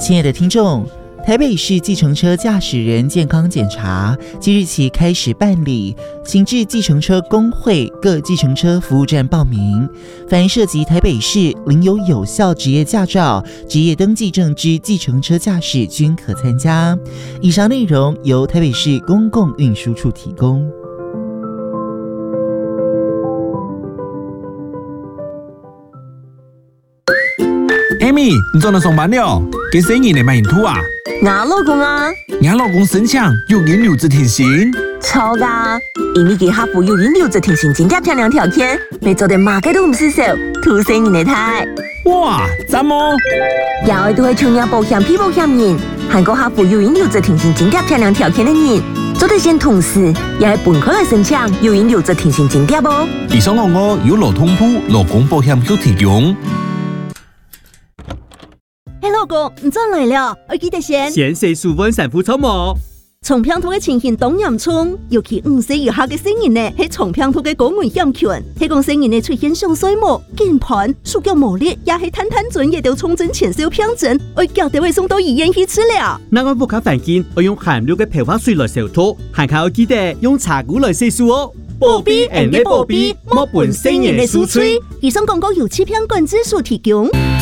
亲爱的听众，台北市计程车驾驶人健康检查即日起开始办理，请至计程车工会各计程车服务站报名。凡涉及台北市领有效职业驾照、职业登记证之计程车驾驶均可参加。以上内容由台北市公共运输处提供。 Amy， 你做了上班了？给生意你买印图啊？ 我老公啊， 你老公申请有银留职停薪？ 错噶，因为给客户有银留职停薪增加漂亮条件，你做的马个都唔是手，土生人的态。 哇，赞哦！ 要都会从业保险、批保险人，韩国客户有银留职停薪增加漂亮条件的人，做得先同时也系本科嘅申请有银留职停薪增加啵。 以上我有劳通铺劳工保险有提供。 老公，你转来了，我记得先食薯粉神父草毛。 重病兔嘅情形当严重，尤其5歲以下嘅成人呢，係重病兔嘅高危險群。係講成人呢出現上水毛、肩盤、手腳無力，也係攤準亦都重症前兆病症，我腳就會送到醫院去治療。 那我不卡環境，我用含氯嘅漂髮水來消毒，還靠記得用茶菇來洗漱哦。保庇人嘅保庇，莫本成人嘅輸嘴。以上廣告由欺騙管制所提供。